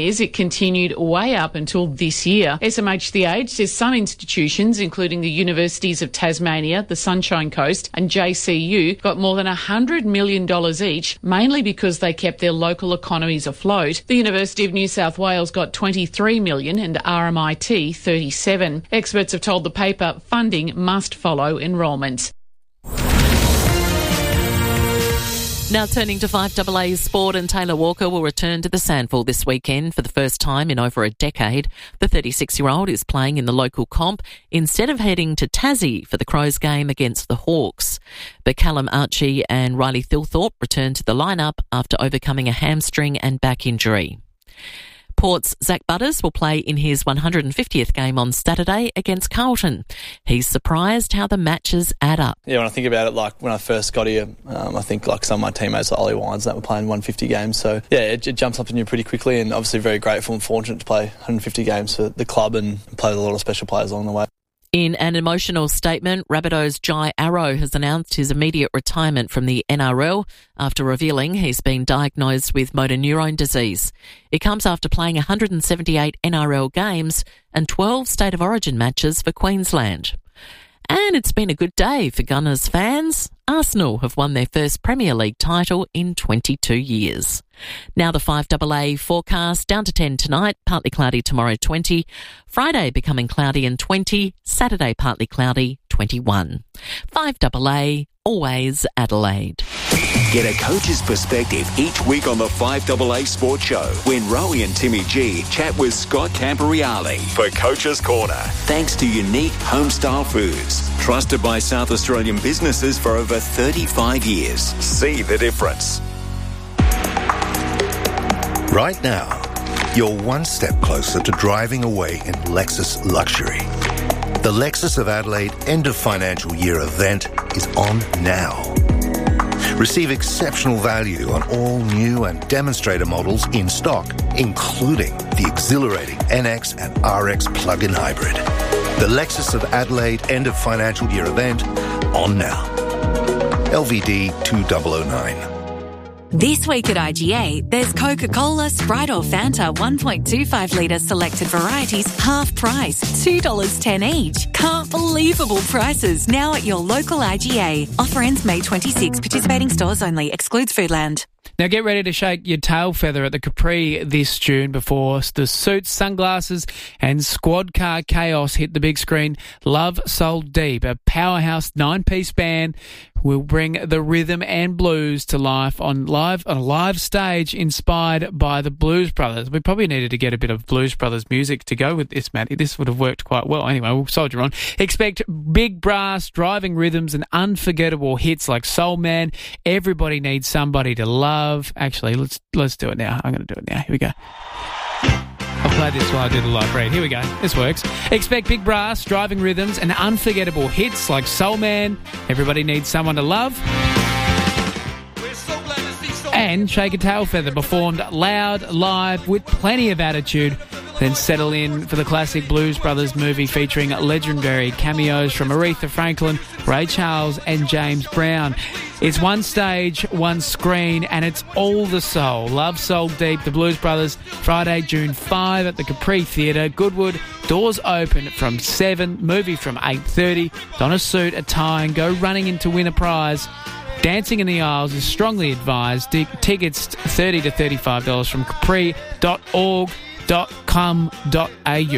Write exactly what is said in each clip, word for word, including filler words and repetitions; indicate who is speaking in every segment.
Speaker 1: It continued way up until this year. S M H The Age says some institutions, including the Universities of Tasmania, the Sunshine Coast and J C U, got more than one hundred million dollars each, mainly because they kept their local economies afloat. The University of New South Wales got twenty-three million dollars and R M I T thirty-seven. Experts have told the paper funding must follow enrolment.
Speaker 2: Now turning to five A A sport, and Taylor Walker will return to the Sandful this weekend for the first time in over a decade. The thirty-six-year-old is playing in the local comp instead of heading to Tassie for the Crows game against the Hawks. But Callum Archie and Riley Thilthorpe return to the lineup after overcoming a hamstring and back injury. Port's Zach Butters will play in his one hundred fiftieth game on Saturday against Carlton. He's surprised how the matches add up.
Speaker 3: Yeah, when I think about it, like when I first got here, um, I think like some of my teammates, like Ollie Wines, that were playing one hundred fifty games. So yeah, it, it jumps up in you pretty quickly, and obviously very grateful and fortunate to play one hundred fifty games for the club and play with a lot of special players along the way.
Speaker 2: In an emotional statement, Rabbitohs' Jai Arrow has announced his immediate retirement from the N R L after revealing he's been diagnosed with motor neurone disease. It comes after playing one hundred seventy-eight N R L games and twelve State of Origin matches for Queensland. And it's been a good day for Gunners fans. Arsenal have won their first Premier League title in twenty-two years. Now the five A A forecast, down to ten tonight, partly cloudy tomorrow twenty. Friday becoming cloudy and twenty. Saturday partly cloudy, twenty-one. five A A, always Adelaide.
Speaker 4: Get a coach's perspective each week on the five A A Sports Show when Rowie and Timmy G chat with Scott Camporeale for Coach's Corner. Thanks to Unique Homestyle Foods, trusted by South Australian businesses for over thirty-five years. See the difference.
Speaker 5: Right now, you're one step closer to driving away in Lexus luxury. The Lexus of Adelaide end of financial year event is on now. Receive exceptional value on all new and demonstrator models in stock, including the exhilarating N X and R X plug-in hybrid. The Lexus of Adelaide end of financial year event on now. L V D two thousand nine.
Speaker 6: This week at I G A, there's Coca-Cola, Sprite or Fanta one point two five litre selected varieties, half price, two dollars ten each. Can't believable prices now at your local I G A. Offer ends May twenty-sixth. Participating stores only. Excludes Foodland.
Speaker 7: Now get ready to shake your tail feather at the Capri this June before the suits, sunglasses and squad car chaos hit the big screen. Love Soul Deep, a powerhouse nine-piece band, will bring the rhythm and blues to life on live on a live stage inspired by the Blues Brothers. We probably needed to get a bit of Blues Brothers music to go with this, Matty. This would have worked quite well. Anyway, we'll soldier on. Expect big brass, driving rhythms and unforgettable hits like Soul Man, Everybody Needs Somebody to Love. Actually, let's let's do it now. I'm going to do it now. Here we go. I'll play this while I do the live read. Here we go. This works. Expect big brass, driving rhythms and unforgettable hits like Soul Man, Everybody Needs Someone to Love, and Shake a Tail Feather, performed loud, live, with plenty of attitude. Then settle in for the classic Blues Brothers movie featuring legendary cameos from Aretha Franklin, Ray Charles and James Brown. It's one stage, one screen, and it's all the soul. Love Soul Deep, the Blues Brothers, Friday, June fifth at the Capri Theatre, Goodwood. Doors open from seven, movie from eight thirty. Don a suit, a tie, and go running in to win a prize. Dancing in the Aisles is strongly advised. D- tickets thirty to thirty-five dollars from capri dot org dot com dot a u.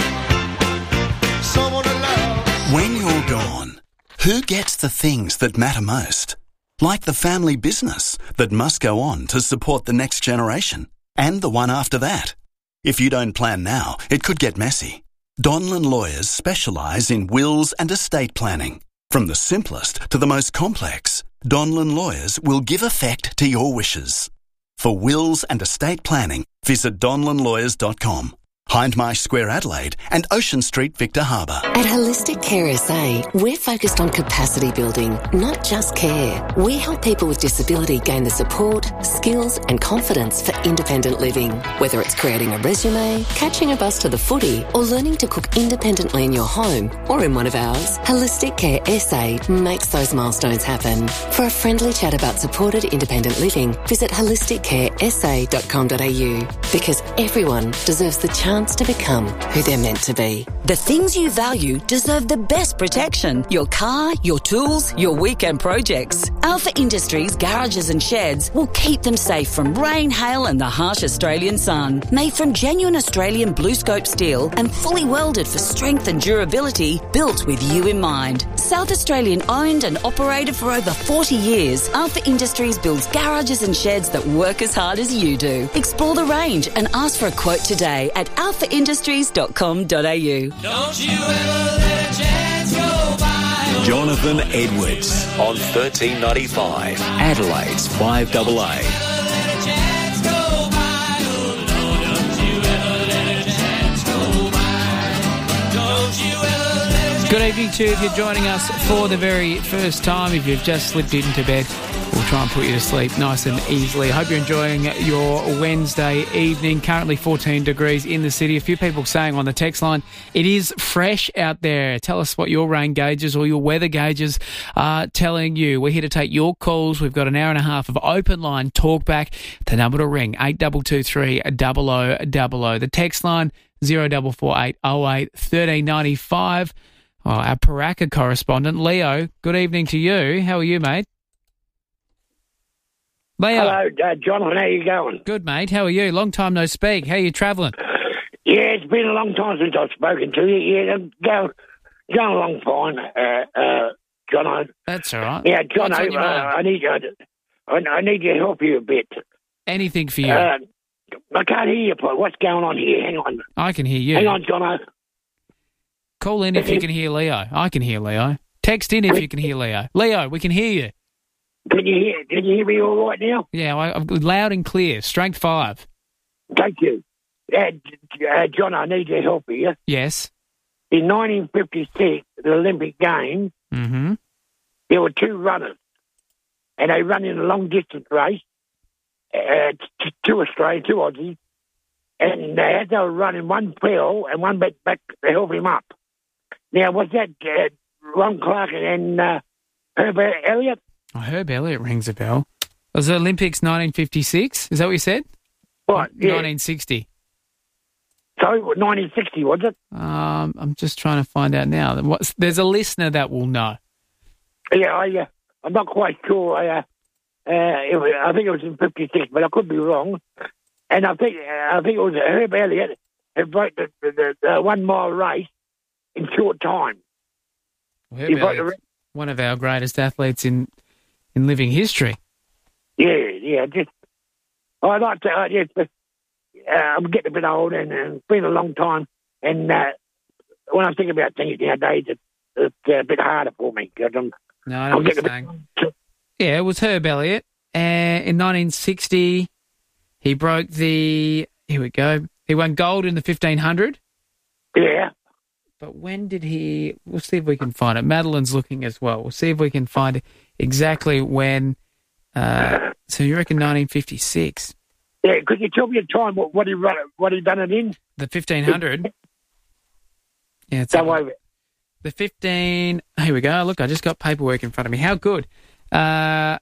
Speaker 8: When you're gone, who gets the things that matter most? Like the family business that must go on to support the next generation and the one after that. If you don't plan now, it could get messy. Donlan Lawyers specialise in wills and estate planning. From the simplest to the most complex, Donlan Lawyers will give effect to your wishes. For wills and estate planning, visit donlan lawyers dot com. Hindmarsh Square Adelaide and Ocean Street Victor Harbour.
Speaker 9: At Holistic Care S A, we're focused on capacity building, not just care. We help people with disability gain the support, skills and confidence for independent living. Whether it's creating a resume, catching a bus to the footy or learning to cook independently in your home or in one of ours, Holistic Care S A makes those milestones happen. For a friendly chat about supported independent living, visit holistic care s a dot com dot a u because everyone deserves the chance to become who they're meant to be.
Speaker 10: The things you value deserve the best protection. Your car, your tools, your weekend projects. Alpha Industries garages and sheds will keep them safe from rain, hail and the harsh Australian sun. Made from genuine Australian blue scope steel and fully welded for strength and durability, built with you in mind. South Australian owned and operated for over forty years, Alpha Industries builds garages and sheds that work as hard as you do. Explore the range and ask for a quote today at alpha industries dot com dot a u.
Speaker 11: Don't you ever let a chance go by.
Speaker 4: Jonathan Edwards on thirteen ninety-five, Adelaide's five double A.
Speaker 7: Good evening to you if you're joining us for the very first time. If you've just slipped into bed, we'll try and put you to sleep nice and easily. I hope you're enjoying your Wednesday evening. Currently fourteen degrees in the city. A few people saying on the text line, it is fresh out there. Tell us what your rain gauges or your weather gauges are telling you. We're here to take your calls. We've got an hour and a half of open line talk back. The number to ring, eight two two three, zero zero zero zero. The text line, zero four four eight oh eight one three nine five. Oh, our Paraka correspondent, Leo, good evening to you. How are you, mate? Leo.
Speaker 12: Hello, uh, Jonathan. How you going?
Speaker 7: Good, mate. How are you? Long time no speak. How are you travelling?
Speaker 12: Yeah, it's been a long time since I've spoken to you. Yeah, go, going along fine, uh, uh, Jono.
Speaker 7: That's all right.
Speaker 12: Yeah, Jono, uh, I need you. I, I need to help you a bit.
Speaker 7: Anything for you.
Speaker 12: Uh, I can't hear you. What's going on here? Hang on.
Speaker 7: I can hear you.
Speaker 12: Hang on, Jono.
Speaker 7: Call in if you can hear Leo. I can hear Leo. Text in if you can hear Leo. Leo, we can hear you.
Speaker 12: Can you hear? Can you hear me all right now?
Speaker 7: Yeah, I, I'm loud and clear. Strength five.
Speaker 12: Thank you, uh, uh, John. I need your help here.
Speaker 7: Yes.
Speaker 12: In nineteen fifty-six, the Olympic Games,
Speaker 7: mm-hmm.
Speaker 12: there were two runners, and they ran in a long distance race. Uh, t- two Australians, two Aussies, and uh, as they were running, one fell and one went back to help him up. Now, was that uh, Ron Clark and uh, Herb Elliott?
Speaker 7: Oh, Herb Elliott rings a bell. Was the Olympics nineteen fifty-six? Is that what you said?
Speaker 12: What? Yeah.
Speaker 7: nineteen sixty.
Speaker 12: Sorry, nineteen sixty, was it?
Speaker 7: Um, I'm just trying to find out now. What's, there's a listener that will know.
Speaker 12: Yeah, I, uh, I'm not quite sure. I, uh, uh, it was, I think it was in fifty-six, but I could be wrong. And I think uh, I think it was Herb Elliott who broke the, the, the, the one-mile race in short time.
Speaker 7: Well, Herb Elliott's one of our greatest athletes in, in living history.
Speaker 12: Yeah, yeah. Just I like to. Uh, yes, but uh, I'm getting a bit old, and, and it's been a long time. And uh, when I think about things nowadays, it, it's a bit harder for me because I'm.
Speaker 7: No, I know what you're saying. Bit... Yeah, it was Herb Elliott. Uh, in nineteen sixty, he broke the. Here we go. He won gold in the fifteen hundred.
Speaker 12: Yeah.
Speaker 7: But when did he... We'll see if we can find it. Madeline's looking as well. We'll see if we can find exactly when... Uh, so you reckon nineteen fifty-six?
Speaker 12: Yeah, could you tell me the time, what, what he run, what he done it in?
Speaker 7: The fifteen hundred? Yeah, it's...
Speaker 12: Don't worry.
Speaker 7: The fifteen... Here we go. Look, I just got paperwork in front of me. How good. Uh,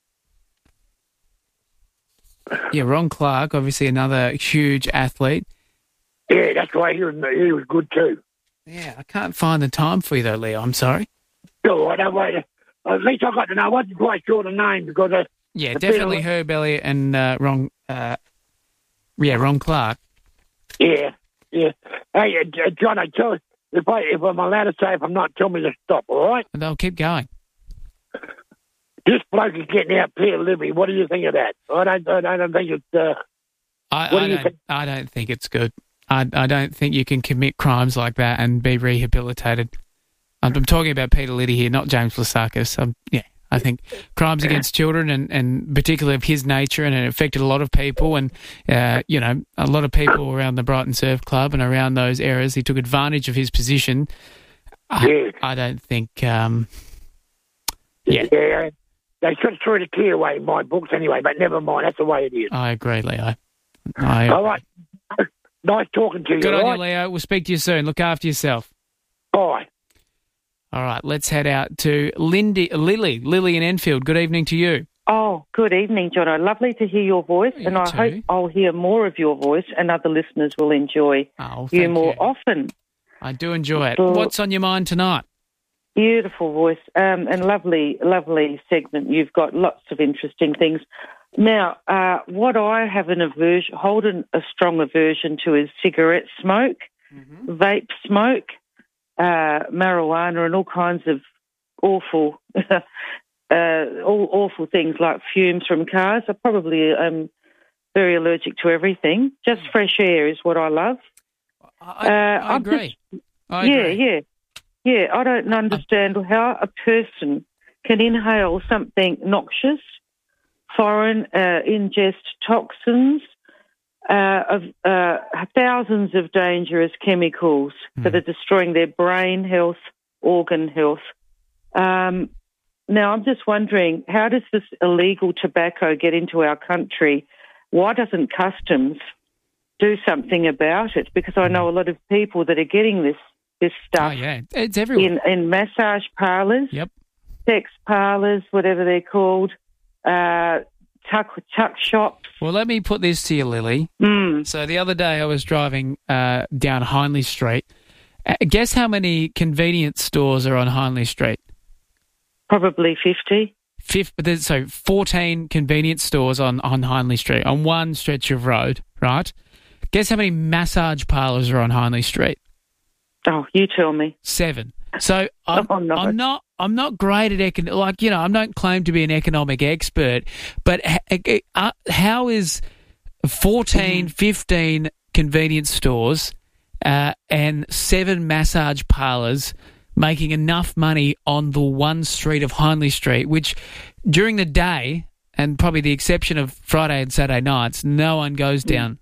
Speaker 7: yeah, Ron Clark, obviously another huge athlete.
Speaker 12: Yeah, that's why he was, he was good too.
Speaker 7: Yeah, I can't find the time for you though, Leo. I'm sorry.
Speaker 12: All right, don't worry. At least I got to know. I wasn't quite sure the name because... Uh,
Speaker 7: yeah, definitely a... Herb Elliott and uh, Ron... Uh, yeah, Ron Clark.
Speaker 12: Yeah, yeah. Hey, uh, John, I tell if, I, if I'm allowed to say, if I'm not, tell me to stop, all right?
Speaker 7: And I'll keep going.
Speaker 12: This bloke is getting out Peter Libby. What do you think of that? I don't, I don't think it's... Uh,
Speaker 7: I,
Speaker 12: what
Speaker 7: I,
Speaker 12: do you
Speaker 7: don't,
Speaker 12: think?
Speaker 7: I don't think it's good. I, I don't think you can commit crimes like that and be rehabilitated. I'm, I'm talking about Peter Liddy here, not James Lasakis. Um, yeah, I think crimes against children, and, and particularly of his nature, and it affected a lot of people, and uh, you know, a lot of people around the Brighton Surf Club and around those areas. He took advantage of his position. I, I don't think. Um, yeah.
Speaker 12: Yeah. They should have thrown a clear away in my books anyway, but never mind. That's the way it is.
Speaker 7: I agree, Leo. I,
Speaker 12: all right. Nice talking to you.
Speaker 7: Good on
Speaker 12: right?
Speaker 7: you, Leo. We'll speak to you soon. Look after yourself.
Speaker 12: Bye.
Speaker 7: All right, let's head out to Lindy, Lily. Lily in Enfield. Good evening to you.
Speaker 13: Oh, good evening, Jono. Lovely to hear your voice,
Speaker 7: you
Speaker 13: and I
Speaker 7: too.
Speaker 13: hope I'll hear more of your voice and other listeners will enjoy
Speaker 7: oh,
Speaker 13: you more
Speaker 7: you.
Speaker 13: often.
Speaker 7: I do enjoy it.
Speaker 13: So,
Speaker 7: what's on your mind tonight?
Speaker 13: Beautiful voice um, and lovely, lovely segment. You've got lots of interesting things. Now, uh, what I have an aversion, hold an, a strong aversion to is cigarette smoke, mm-hmm. vape smoke, uh, marijuana, and all kinds of awful, uh, all awful things like fumes from cars. I probably am very allergic to everything. Just fresh air is what I love.
Speaker 7: I, I, I agree.
Speaker 13: Just,
Speaker 7: I
Speaker 13: yeah,
Speaker 7: agree.
Speaker 13: yeah. Yeah, I don't understand how a person can inhale something noxious, foreign, uh, ingest toxins, uh, of uh, thousands of dangerous chemicals mm. that are destroying their brain health, organ health. Um, now, I'm just wondering, how does this illegal tobacco get into our country? Why doesn't Customs do something about it? Because I know a lot of people that are getting this this stuff.
Speaker 7: Oh, yeah. It's everywhere.
Speaker 13: In, in massage parlours,
Speaker 7: yep.
Speaker 13: sex parlours, whatever they're called, uh, tuck, tuck shops.
Speaker 7: Well, let me put this to you, Lily.
Speaker 13: Mm.
Speaker 7: So the other day I was driving uh, down Hindley Street. Uh, guess how many convenience stores are on Hindley Street?
Speaker 13: Probably fifty.
Speaker 7: Fifth, so fourteen convenience stores on, on Hindley Street, on one stretch of road, right? Guess how many massage parlours are on Hindley Street?
Speaker 13: Oh, you tell me.
Speaker 7: Seven. So I'm,
Speaker 13: oh, no.
Speaker 7: I'm not. I'm not great at econ. Like you know, I don't claim to be an economic expert. But uh, how is fourteen, mm. fifteen convenience stores uh, and seven massage parlours making enough money on the one street of Hindley Street, which during the day and probably the exception of Friday and Saturday nights, no one goes down.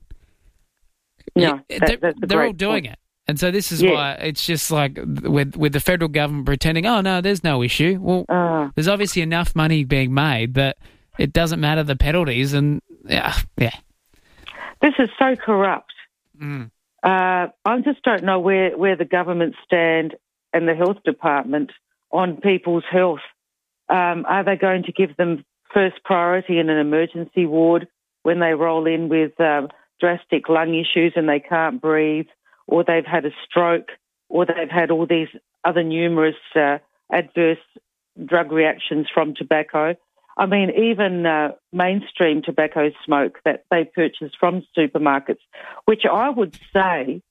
Speaker 13: No,
Speaker 7: yeah,
Speaker 13: that,
Speaker 7: they're,
Speaker 13: they're
Speaker 7: all doing
Speaker 13: point.
Speaker 7: it. And so this is
Speaker 13: yeah.
Speaker 7: why it's just like with with the federal government pretending, oh, no, there's no issue. Well,
Speaker 13: uh,
Speaker 7: there's obviously enough money being made that it doesn't matter the penalties. And, yeah, yeah.
Speaker 13: This is so corrupt.
Speaker 7: Mm.
Speaker 13: Uh, I just don't know where, where the government stand and the health department on people's health. Um, are they going to give them first priority in an emergency ward when they roll in with uh, drastic lung issues and they can't breathe, or they've had a stroke, or they've had all these other numerous uh, adverse drug reactions from tobacco? I mean, even uh, mainstream tobacco smoke that they purchase from supermarkets, which I would say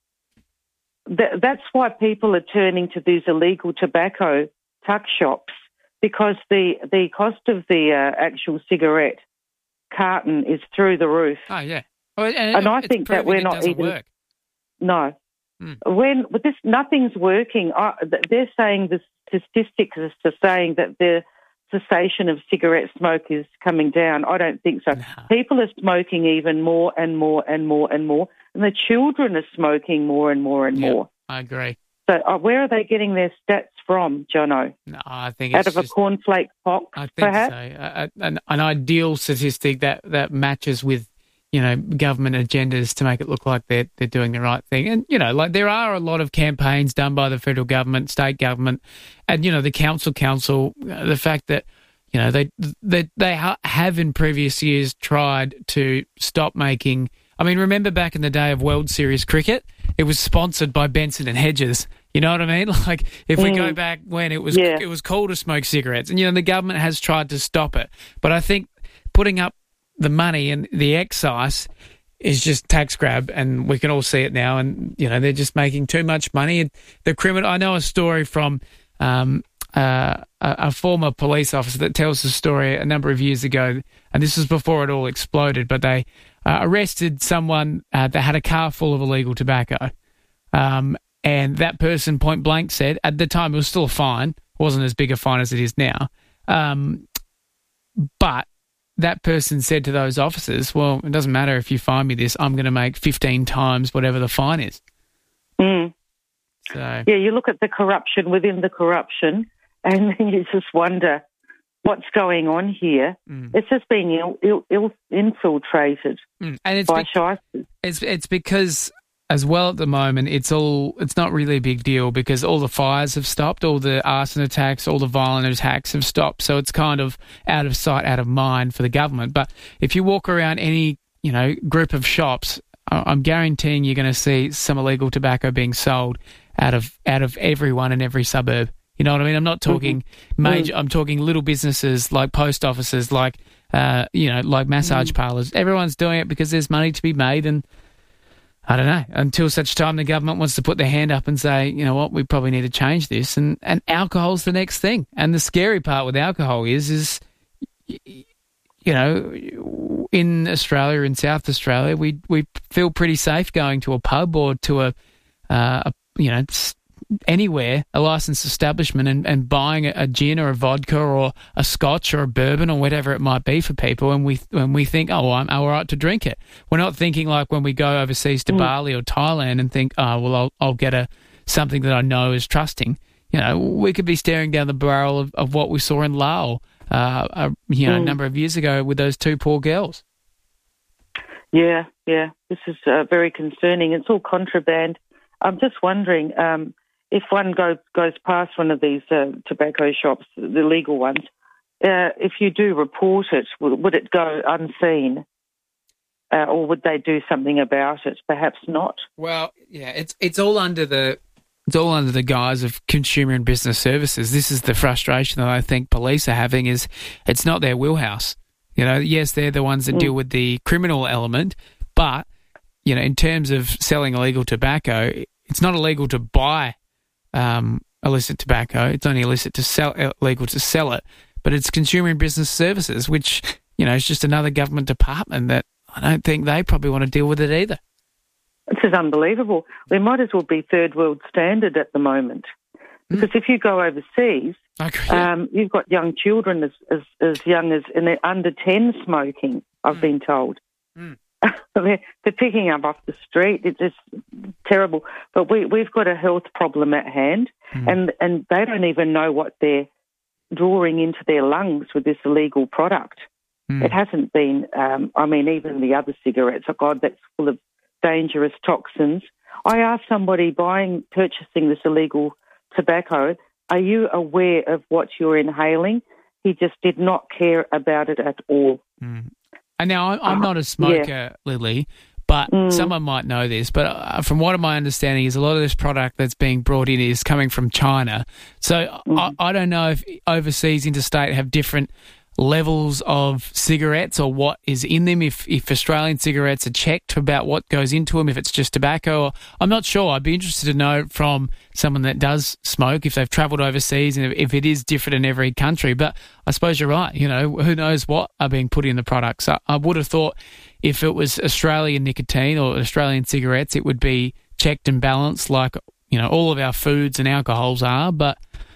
Speaker 13: that that's why people are turning to these illegal tobacco tuck shops, because the, the cost of the uh, actual cigarette carton is through the roof.
Speaker 7: Oh, yeah. Well, and
Speaker 13: and I think that we're not even...
Speaker 7: Work.
Speaker 13: No.
Speaker 7: Hmm.
Speaker 13: When but this nothing's working. I, they're saying the statistics are saying that the cessation of cigarette smoke is coming down. I don't think so.
Speaker 7: No.
Speaker 13: People are smoking even more and more and more and more, and the children are smoking more and more and
Speaker 7: yep,
Speaker 13: more.
Speaker 7: I agree.
Speaker 13: So uh, where are they getting their stats from, Jono?
Speaker 7: No, I think it's
Speaker 13: out of
Speaker 7: just,
Speaker 13: a cornflake pox,
Speaker 7: I think
Speaker 13: perhaps?
Speaker 7: so. Uh, an, an ideal statistic that, that matches with, you know, government agendas to make it look like they're they're doing the right thing. And, you know, like there are a lot of campaigns done by the federal government, state government, and, you know, the council council, the fact that, you know, they they they ha- have in previous years tried to stop making. I mean, remember back in the day of World Series cricket, it was sponsored by Benson and Hedges. You know what I mean? Like if we mm. go back when it was
Speaker 13: yeah.
Speaker 7: it was cool to smoke cigarettes, and you know the government has tried to stop it, but I think putting up the money and the excise is just tax grab, and we can all see it now. And you know they're just making too much money. And the criminal. I know a story from um, uh, a, a former police officer that tells the story a number of years ago, and this was before it all exploded. But they uh, arrested someone uh, that had a car full of illegal tobacco, um, and that person point blank said at the time it was still a fine, wasn't as big a fine as it is now. Um, but that person said to those officers, well, it doesn't matter if you fine me this, I'm going to make fifteen times whatever the fine is.
Speaker 13: Mm.
Speaker 7: So
Speaker 13: yeah, you look at the corruption within the corruption, and then you just wonder what's going on here.
Speaker 7: Mm.
Speaker 13: It's just being Ill, Ill, Ill infiltrated
Speaker 7: mm. and it's
Speaker 13: by
Speaker 7: be-
Speaker 13: shysters.
Speaker 7: It's it's because as well at the moment it's all it's not really a big deal because all the fires have stopped, all the arson attacks, all the violent attacks have stopped. So it's kind of out of sight, out of mind for the government. But if you walk around any you know group of shops, I'm guaranteeing you're going to see some illegal tobacco being sold out of out of everyone in every suburb. You know what I mean? I'm not talking mm-hmm. major. I'm talking little businesses like post offices, like uh, you know, like massage mm-hmm. parlours. Everyone's doing it because there's money to be made, and I don't know. Until such time the government wants to put their hand up and say, you know what, we probably need to change this. And and alcohol's the next thing. And the scary part with alcohol is, is you know, in Australia, in South Australia, we we feel pretty safe going to a pub or to a, uh, a you know. anywhere, a licensed establishment, and, and buying a, a gin or a vodka or a scotch or a bourbon or whatever it might be for people, and we when we think, oh, well, I'm all right to drink it. We're not thinking like when we go overseas to mm. Bali or Thailand and think, oh, well, I'll, I'll get a something that I know is trusting. You know, we could be staring down the barrel of, of what we saw in Laos, uh, a, you know, mm. a number of years ago with those two poor girls.
Speaker 13: Yeah, yeah, this is uh, very concerning. It's all contraband. I'm just wondering. Um, If one goes goes past one of these uh, tobacco shops, the legal ones, uh, if you do report it, would, would it go unseen, uh, or would they do something about it? Perhaps not.
Speaker 7: Well, yeah, it's it's all under the it's all under the guise of consumer and business services. This is the frustration that I think police are having. Is it's not their wheelhouse. You know, yes, they're the ones that mm. deal with the criminal element, but you know, in terms of selling illegal tobacco, it's not illegal to buy Um, illicit tobacco. It's only illicit to sell, illegal to sell it. But it's consumer and business services, which you know is just another government department that I don't think they probably want to deal with it either.
Speaker 13: This is unbelievable. We might as well be third world standard at the moment, because mm. if you go overseas, um, you've got young children as as, as young as and they're under ten smoking. I've mm. been told. Mm. they're, they're picking up off the street. It's just terrible. But we, we've got a health problem at hand, mm. and, and they don't even know what they're drawing into their lungs with this illegal product. Mm. It hasn't been, um, I mean, even the other cigarettes, oh God, that's full of dangerous toxins. I asked somebody buying, purchasing this illegal tobacco, are you aware of what you're inhaling? He just did not care about it at all.
Speaker 7: Mm. And now, I'm not a smoker, yeah. Lily, but mm. someone might know this. But uh, from what my understanding is, a lot of this product that's being brought in is coming from China. So mm. I, I don't know if overseas, interstate, have different levels of cigarettes or what is in them, if, if Australian cigarettes are checked about what goes into them, if it's just tobacco. Or, I'm not sure. I'd be interested to know from someone that does smoke if they've travelled overseas and if it is different in every country. But I suppose you're right. You know, who knows what are being put in the products. So I would have thought if it was Australian nicotine or Australian cigarettes, it would be checked and balanced like, you know, all of our foods and alcohols are, but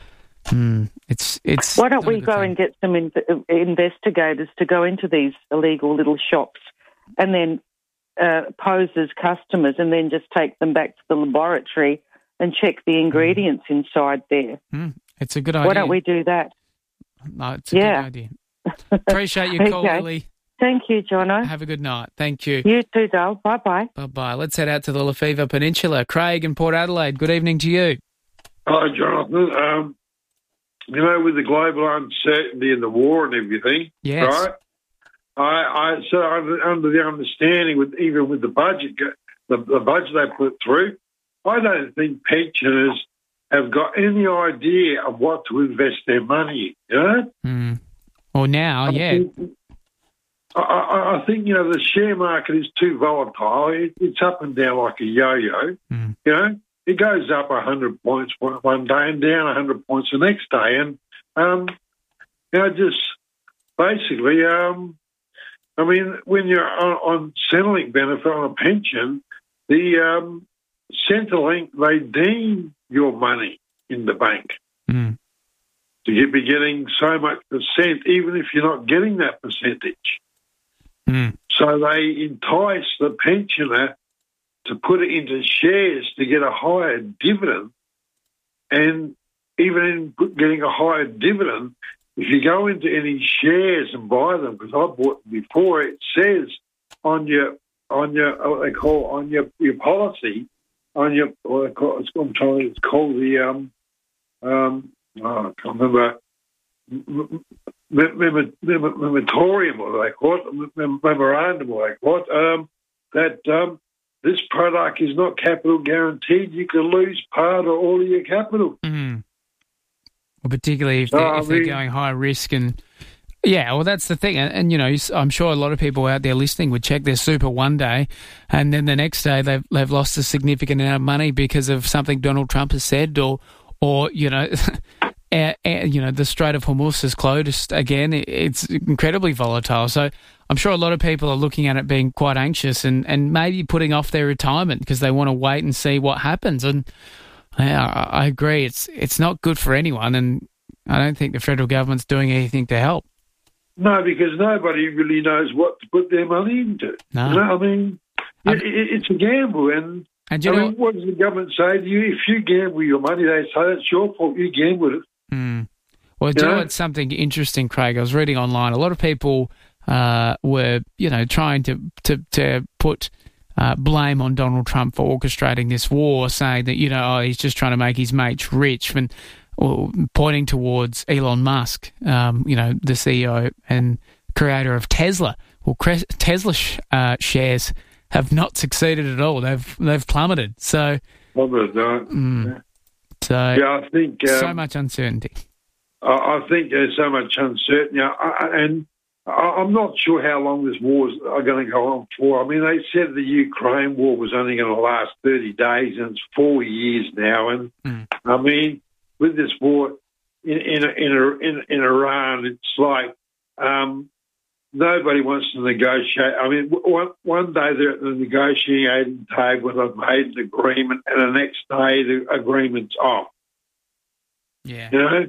Speaker 7: Mm, it's it's.
Speaker 13: Why don't we go thing. and get some in, investigators to go into these illegal little shops and then uh, pose as customers, and then just take them back to the laboratory and check the ingredients mm. inside there?
Speaker 7: Mm, it's a good idea.
Speaker 13: Why don't we do that?
Speaker 7: No, it's a
Speaker 13: yeah.
Speaker 7: good idea. Appreciate your call,
Speaker 13: okay.
Speaker 7: Lily.
Speaker 13: Thank you, Jono.
Speaker 7: Have a good night. Thank you.
Speaker 13: You too, Dale. Bye bye.
Speaker 7: Bye bye. Let's head out to the Lefevre Peninsula. Craig in Port Adelaide. Good evening to you.
Speaker 14: Hi, Jonathan. Um, You know, with the global uncertainty and the war and everything,
Speaker 7: yes.
Speaker 14: right? I, I so under, under the understanding, with even with the budget, the, the budget they put through, I don't think pensioners have got any idea of what to invest their money in. You know?
Speaker 7: Mm. Well, now,
Speaker 14: I
Speaker 7: yeah.
Speaker 14: Think, I, I, I think you know the share market is too volatile. It, it's up and down like a yo-yo.
Speaker 7: Mm.
Speaker 14: You know. It goes up one hundred points one day and down one hundred points the next day. And, um, you know, just basically, um, I mean, when you're on, on Centrelink benefit on a pension, the um, Centrelink, they deem your money in the bank.
Speaker 7: Mm.
Speaker 14: to get, be getting so much percent, even if you're not getting that percentage.
Speaker 7: Mm.
Speaker 14: So they entice the pensioner to put it into shares to get a higher dividend. And even in getting a higher dividend, if you go into any shares and buy them, because I bought them before, it says on your on your what they call on your your policy on your what they call it's, I'm trying it's called the um um oh, I can't remember memorandum or they call it memorandum or they call it um that um this product is not capital guaranteed. You can lose part or all of your capital.
Speaker 7: Mm. Well, particularly if,
Speaker 14: so,
Speaker 7: they're, if
Speaker 14: I
Speaker 7: they're
Speaker 14: mean,
Speaker 7: going high risk and yeah, well, that's the thing. And, and, you know, I'm sure a lot of people out there listening would check their super one day and then the next day they've, they've lost a significant amount of money because of something Donald Trump has said or, or you know, uh, uh, you know, the Strait of Hormuz has closed again. It, it's incredibly volatile. So I'm sure a lot of people are looking at it being quite anxious and, and maybe putting off their retirement because they want to wait and see what happens. And yeah, I agree. It's it's not good for anyone, and I don't think the federal government's doing anything to help.
Speaker 14: No, because nobody really knows what to put their money into.
Speaker 7: No.
Speaker 14: You know, I mean, it, it, it's a gamble, and,
Speaker 7: and you
Speaker 14: I
Speaker 7: know,
Speaker 14: mean, what does the government say to you? If you gamble your money, they say it's your fault. You gambled it.
Speaker 7: Mm. Well, do you know what's something interesting, Craig? I was reading online. A lot of people uh, were, you know, trying to to, to put. Uh, blame on Donald Trump for orchestrating this war, saying that, you know, oh, he's just trying to make his mates rich, and or pointing towards Elon Musk, um, you know, the C E O and creator of Tesla. Well, Tesla sh- uh, shares have not succeeded at all. They've they've plummeted. So,
Speaker 14: plummeted, no.
Speaker 7: Mm, so
Speaker 14: yeah, I think um,
Speaker 7: so much uncertainty.
Speaker 14: I, I think there's so much uncertainty, I, and. I'm not sure how long this war is going to go on for. I mean, they said the Ukraine war was only going to last thirty days, and it's four years now. And
Speaker 7: mm.
Speaker 14: I mean, with this war in in in, in, in Iran, it's like um, nobody wants to negotiate. I mean, one one day they're at the negotiating table and they've made an agreement, and the next day the agreement's off.
Speaker 7: Yeah,
Speaker 14: you know.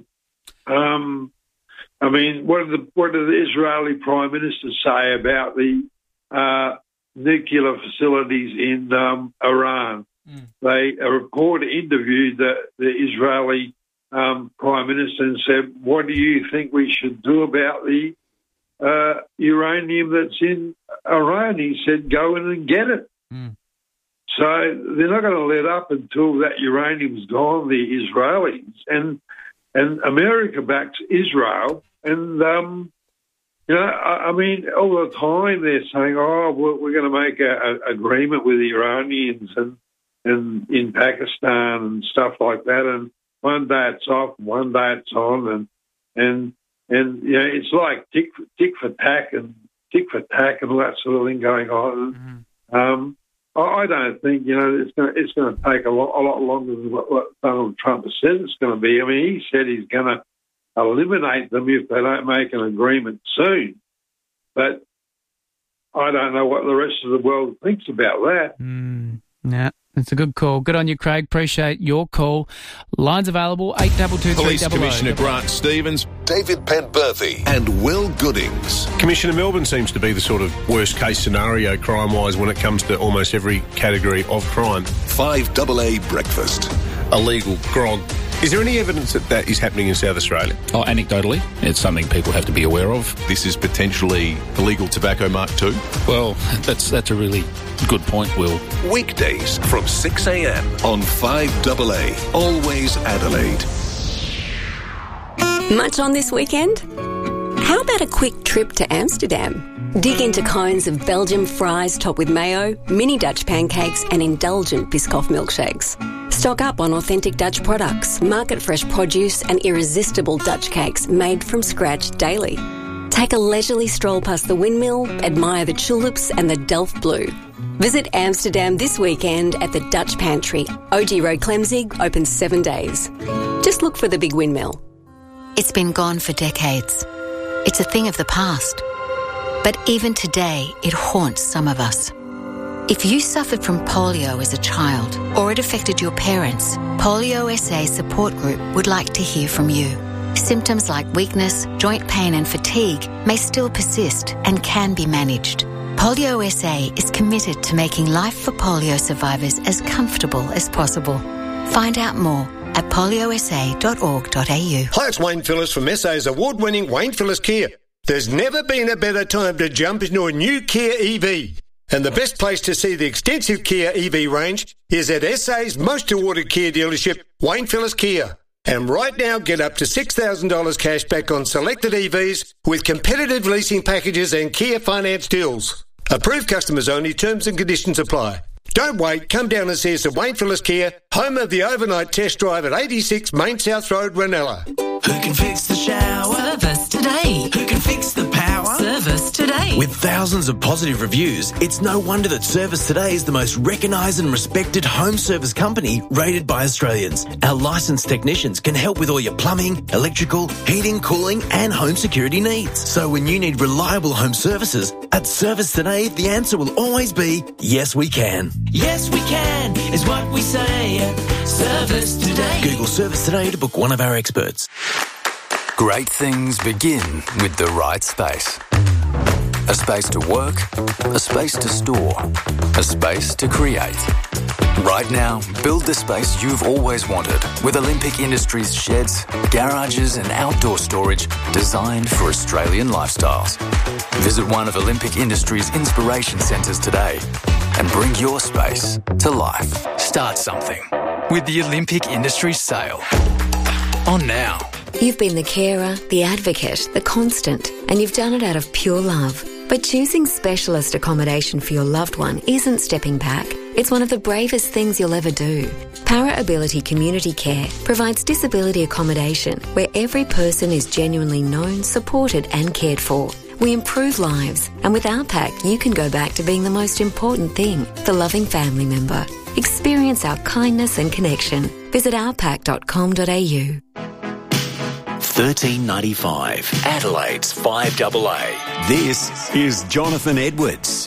Speaker 14: Um, I mean, what did the what did the Israeli Prime Minister say about the uh, nuclear facilities in um, Iran?
Speaker 7: Mm.
Speaker 14: They a reporter interviewed the, the Israeli um, Prime Minister and said, "What do you think we should do about the uh, uranium that's in Iran?" He said, "Go in and get it."
Speaker 7: Mm.
Speaker 14: So they're not going to let up until that uranium's gone. The Israelis and and America backs Israel. And, um, you know, I, I mean, all the time they're saying, oh, we're, we're going to make an agreement with the Iranians and, and in Pakistan and stuff like that. And one day it's off, one day it's on. And, and, and you know, it's like tick, tick for tack and tick for tack and all that sort of thing going on.
Speaker 7: Mm-hmm.
Speaker 14: Um, I, I don't think, you know, it's going to, it's going to take a lot, a lot longer than what, what Donald Trump has said it's going to be. I mean, he said he's going to eliminate them if they don't make an agreement soon. But I don't know what the rest of the world thinks about that.
Speaker 7: Mm, yeah, it's a good call. Good on you, Craig. Appreciate your call. Lines available, eight two two three
Speaker 15: Police Commissioner Grant Stevens,
Speaker 5: David Penberthy and Will Goodings.
Speaker 15: Commissioner, Melbourne seems to be the sort of worst-case scenario crime-wise when it comes to almost every category of crime.
Speaker 5: five double A breakfast.
Speaker 15: Illegal grog. Is there any evidence that that is happening in South Australia?
Speaker 16: Oh, anecdotally, it's something people have to be aware of.
Speaker 17: This is potentially illegal tobacco Mark two?
Speaker 16: Well, that's that's a really good point, Will.
Speaker 5: Weekdays from six a.m. on five double A. Always Adelaide.
Speaker 9: Much on this weekend? How about a quick trip to Amsterdam? Dig into cones of Belgian fries topped with mayo, mini Dutch pancakes and indulgent Biscoff milkshakes. Stock up on authentic Dutch products, market-fresh produce and irresistible Dutch cakes made from scratch daily. Take a leisurely stroll past the windmill, admire the tulips and the Delft Blue. Visit Amsterdam this weekend at the Dutch Pantry. O G Road Clemzig, open seven days. Just look for the big windmill.
Speaker 18: It's been gone for decades. It's a thing of the past. But even today, it haunts some of us. If you suffered from polio as a child or it affected your parents, Polio S A Support Group would like to hear from you. Symptoms like weakness, joint pain and fatigue may still persist and can be managed. Polio S A is committed to making life for polio survivors as comfortable as possible. Find out more at polio s a dot org dot a u.
Speaker 19: Hi, it's Wayne Phillips from S A's award-winning Wayne Phillips Kia. There's never been a better time to jump into a new Kia E V. And the best place to see the extensive Kia E V range is at S A's most awarded Kia dealership, Wayne Phillips Kia. And right now, get up to six thousand dollars cash back on selected E Vs with competitive leasing packages and Kia finance deals. Approved customers only, terms and conditions apply. Don't wait, come down and see us at Wayne Phillips Kia, home of the overnight test drive at eighty-six Main South Road, Ranella.
Speaker 11: Who can fix the shower? Service today. Who can fix the power? Service today.
Speaker 20: With thousands of positive reviews, it's no wonder that Service Today is the most recognised and respected home service company rated by Australians. Our licensed technicians can help with all your plumbing, electrical, heating, cooling and home security needs. So when you need reliable home services, at Service Today, the answer will always be, yes we can.
Speaker 11: Yes we can, is what we say at Service Today.
Speaker 20: Google Service Today to book one of our experts.
Speaker 21: Great things begin with the right space. A space to work, a space to store, a space to create. Right now, build the space you've always wanted with Olympic Industries sheds, garages and outdoor storage designed for Australian lifestyles. Visit one of Olympic Industries' inspiration centres today and bring your space to life. Start something with the Olympic Industries sale. On now.
Speaker 9: You've been the carer, the advocate, the constant, and you've done it out of pure love. But choosing specialist accommodation for your loved one isn't stepping back. It's one of the bravest things you'll ever do. Para Ability Community Care provides disability accommodation where every person is genuinely known, supported and cared for. We improve lives, and with our pack, you can go back to being the most important thing, the loving family member. Experience our kindness and connection. Visit our pack dot com dot a u.
Speaker 4: thirteen ninety-five, Adelaide's five double A. This is Jonathan Edwards.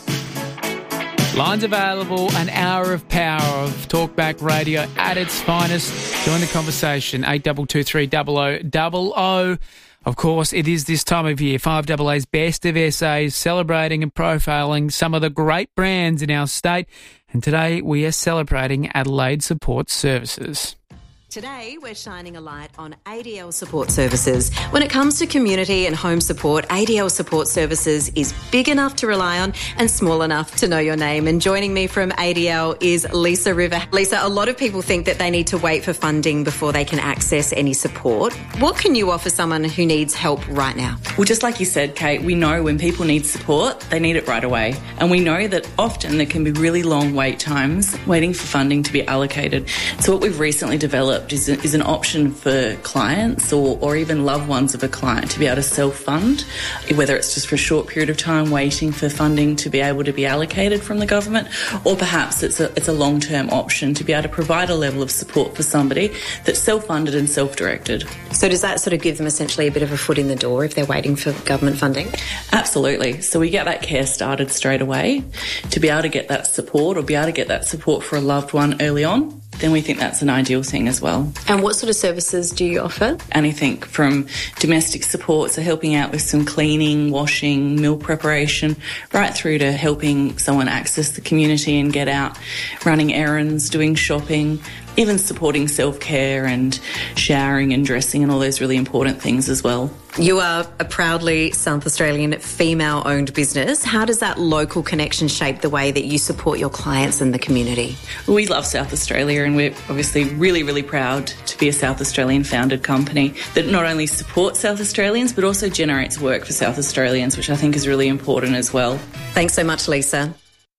Speaker 7: Lines available, an hour of power of Talkback Radio at its finest. Join the conversation, eight two two three double oh double oh. Of course, it is this time of year, five double A's Best of S As, celebrating and profiling some of the great brands in our state. And today we are celebrating Adelaide Support Services.
Speaker 22: Today, we're shining a light on A D L Support Services. When it comes to community and home support, A D L Support Services is big enough to rely on and small enough to know your name. And joining me from A D L is Lisa River. Lisa, a lot of people think that they need to wait for funding before they can access any support. What can you offer someone who needs help right now?
Speaker 23: Well, just like you said, Kate, we know when people need support, they need it right away. And we know that often there can be really long wait times waiting for funding to be allocated. So what we've recently developed Is, is an option for clients or, or even loved ones of a client to be able to self-fund, whether it's just for a short period of time waiting for funding to be able to be allocated from the government, or perhaps it's a, it's a long-term option to be able to provide a level of support for somebody that's self-funded and self-directed.
Speaker 22: So does that sort of give them essentially a bit of a foot in the door if they're waiting for government funding?
Speaker 23: Absolutely. So we get that care started straight away to be able to get that support or be able to get that support for a loved one early on. Then we think that's an ideal thing as well.
Speaker 22: And what sort of services do you offer?
Speaker 23: Anything from domestic support, so helping out with some cleaning, washing, meal preparation, right through to helping someone access the community and get out, running errands, doing shopping, even supporting self-care and showering and dressing and all those really important things as well.
Speaker 22: You are a proudly South Australian female-owned business. How does that local connection shape the way that you support your clients and the community?
Speaker 23: We love South Australia and we're obviously really, really proud to be a South Australian-founded company that not only supports South Australians but also generates work for South Australians, which I think is really important as well.
Speaker 22: Thanks so much, Lisa.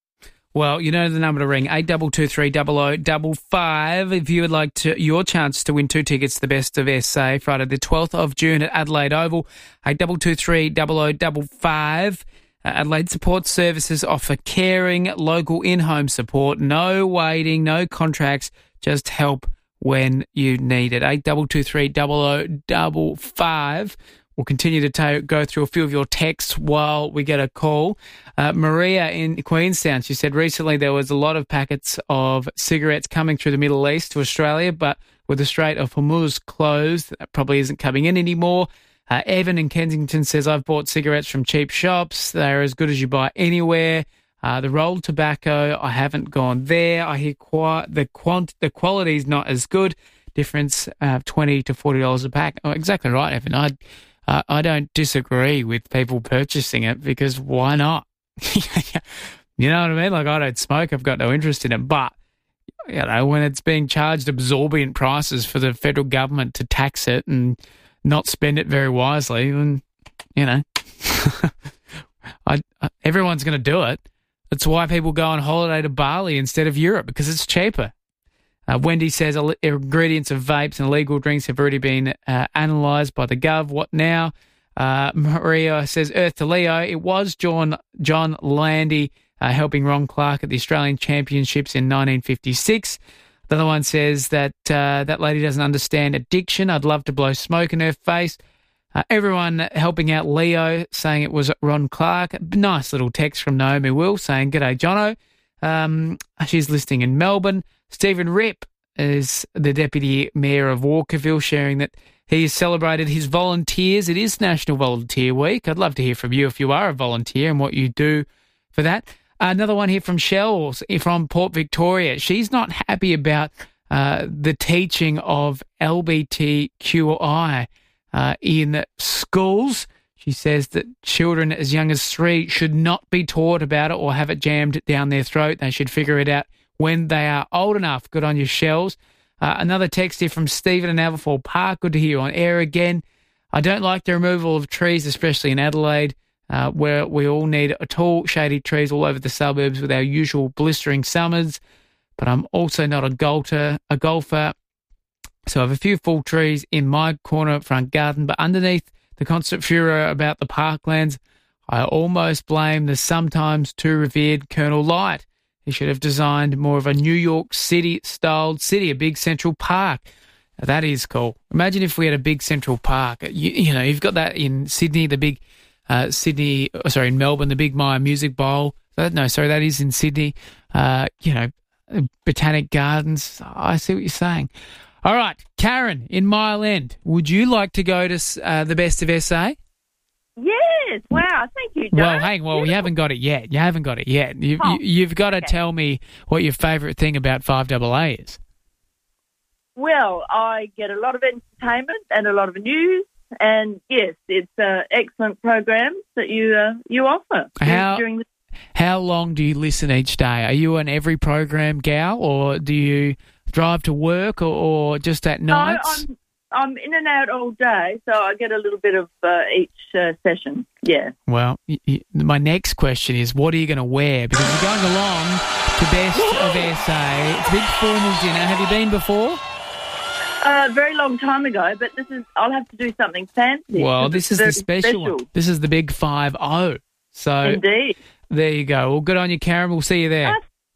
Speaker 7: Well, you know the number to ring, eight two two three double oh double five. If you would like to, your chance to win two tickets to the Best of S A, Friday the twelfth of June at Adelaide Oval, eight two two three double oh double five. Uh, Adelaide Support Services offer caring, local in-home support, no waiting, no contracts, just help when you need it. eight two two three double oh double five. We'll continue to ta- go through a few of your texts while we get a call. Uh, Maria in Queenstown, she said recently there was a lot of packets of cigarettes coming through the Middle East to Australia, but with the Strait of Hormuz closed. That probably isn't coming in anymore. Uh, Evan in Kensington says, I've bought cigarettes from cheap shops. They're as good as you buy anywhere. Uh, the rolled tobacco, I haven't gone there. I hear qua- the quant- the quality's not as good. Difference uh, twenty to forty dollars a pack. Oh, exactly right, Evan. I, uh, I don't disagree with people purchasing it because why not? You know what I mean? Like, I don't smoke. I've got no interest in it. But, you know, when it's being charged absorbent prices for the federal government to tax it and not spend it very wisely, and you know, I, I, everyone's going to do it. That's why people go on holiday to Bali instead of Europe, because it's cheaper. Uh, Wendy says ingredients of vapes and illegal drinks have already been uh, analysed by the Gov. What now? Uh, Maria says Earth to Leo. It was John John Landy uh, helping Ron Clark at the Australian Championships in nineteen fifty-six. The other one says that uh, that lady doesn't understand addiction. I'd love to blow smoke in her face. Uh, everyone helping out Leo, saying it was Ron Clark. Nice little text from Naomi Will saying, G'day, Jono. Um, she's listening in Melbourne. Stephen Ripp is the Deputy Mayor of Walkerville, sharing that he has celebrated his volunteers. It is National Volunteer Week. I'd love to hear from you if you are a volunteer and what you do for that. Another one here from Shells from Port Victoria. She's not happy about uh, the teaching of L G B T Q I uh, in schools. She says that children as young as three should not be taught about it or have it jammed down their throat. They should figure it out when they are old enough. Good on your, Shells. Uh, another text here from Stephen in Aberfoyle Park. Good to hear you on air again. I don't like the removal of trees, especially in Adelaide. Uh, where we all need tall, shady trees all over the suburbs with our usual blistering summers. But I'm also not a golfer, a golfer, so I have a few full trees in my corner front garden. But underneath the constant furor about the parklands, I almost blame the sometimes too revered Colonel Light. He should have designed more of a New York City-styled city, a big central park. That is cool. Imagine if we had a big central park. You, you know, you've got that in Sydney, the big... Uh, Sydney, oh, sorry, in Melbourne, the Big Myer Music Bowl. Uh, no, sorry, that is in Sydney. Uh, you know, Botanic Gardens. I see what you're saying. All right, Karen in Mile End, would you like to go to uh, the Best of S A?
Speaker 1: Yes. Wow, thank you, Joe.
Speaker 7: Well, hang on, well, you haven't got it yet. You haven't got it yet. You,
Speaker 1: oh,
Speaker 7: you, you've got to
Speaker 1: okay.
Speaker 7: tell me what your favourite thing about five double A is.
Speaker 1: Well, I get a lot of entertainment and a lot of news. And yes, it's uh, excellent programs that you uh, you offer
Speaker 7: how,
Speaker 1: during the.
Speaker 7: How long do you listen each day? Are you on every program, gal, or do you drive to work, or, or just at nights?
Speaker 1: No, I'm I'm in and out all day, so I get a little bit of uh, each uh, session. Yeah.
Speaker 7: Well, y- y- my next question is, what are you going to wear? Because you're going along to Best of S A. It's a big formal dinner. Have you been before?
Speaker 1: Uh, a very long time ago, but this is, I'll have to do something fancy.
Speaker 7: Well, this is the special, special one. This is the big five oh. So
Speaker 1: indeed.
Speaker 7: There you go. Well, good on you, Karen. We'll see you there.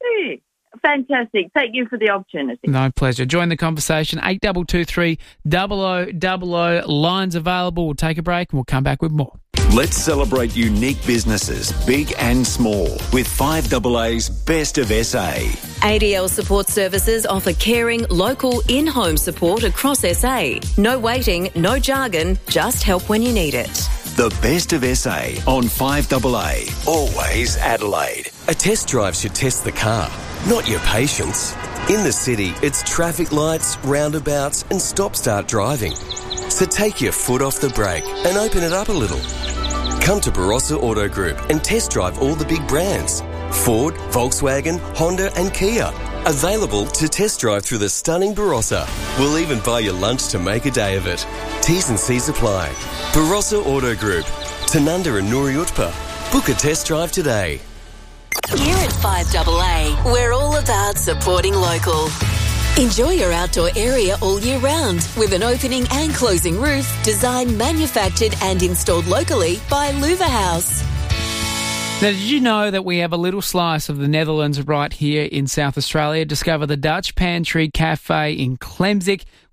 Speaker 1: Fantastic. Thank you for the opportunity.
Speaker 7: No pleasure. Join the conversation. eight two two three, double oh double oh. Lines available. We'll take a break and we'll come back with more.
Speaker 4: Let's celebrate unique businesses, big and small, with five double A's Best of S A.
Speaker 22: A D L Support Services offer caring, local, in-home support across S A. No waiting, no jargon, just help when you need it.
Speaker 4: The Best of S A on five double A. Always Adelaide.
Speaker 20: A test drive should test the car, not your patience. In the city, it's traffic lights, roundabouts and stop-start driving. So take your foot off the brake and open it up a little. Come to Barossa Auto Group and test drive all the big brands. Ford, Volkswagen, Honda and Kia. Available to test drive through the stunning Barossa. We'll even buy you lunch to make a day of it. T's and C's apply. Barossa Auto Group. Tanunda and Noori Utpa. Book a test drive today.
Speaker 9: Here at five double A, we're all about supporting local. Enjoy your outdoor area all year round with an opening and closing roof designed, manufactured and installed locally by Louver House.
Speaker 7: Now, did you know that we have a little slice of the Netherlands right here in South Australia? Discover the Dutch Pantry Cafe in Klemzig, where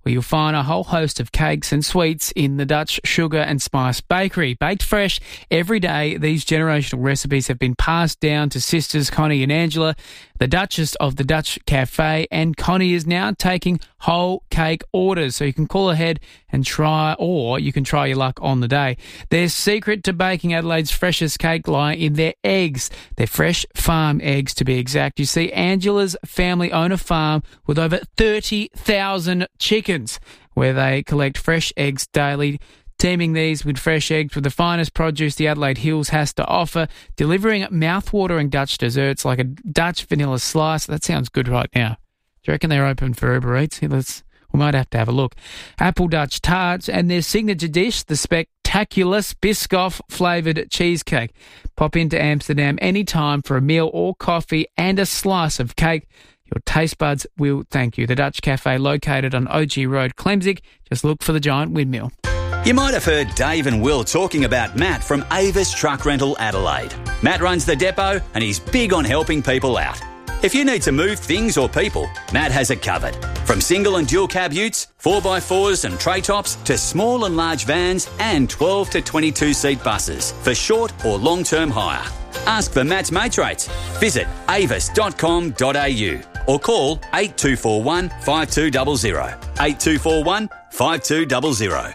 Speaker 7: where you'll find a whole host of cakes and sweets in the Dutch Sugar and Spice Bakery. Baked fresh every day, these generational recipes have been passed down to sisters Connie and Angela, the Duchess of the Dutch Cafe, and Connie is now taking whole cake orders, so you can call ahead and try, or you can try your luck on the day. Their secret to baking Adelaide's freshest cake lie in their eggs. They're fresh farm eggs, to be exact. You see, Angela's family own a farm with over thirty thousand chickens, where they collect fresh eggs daily, teaming these with fresh eggs with the finest produce the Adelaide Hills has to offer, delivering mouth-watering Dutch desserts like a Dutch vanilla slice. That sounds good right now. Do you reckon they're open for Uber Eats? Here, let's, we might have to have a look. Apple Dutch tarts and their signature dish, the Spectaculous Biscoff flavoured cheesecake. Pop into Amsterdam anytime for a meal or coffee and a slice of cake. Your taste buds will thank you. The Dutch Cafe, located on O G Road, Clemzig. Just look for the giant windmill.
Speaker 2: You might have heard Dave and Will talking about Matt from Avis Truck Rental Adelaide. Matt runs the depot and he's big on helping people out. If you need to move things or people, Matt has it covered. From single and dual cab utes, four by fours and tray tops, to small and large vans and twelve to twenty-two seat buses for short or long-term hire. Ask for Matt's mates rates. Visit avis dot com dot a u or call eight two four one, five two zero zero. eight two four one, five two zero zero.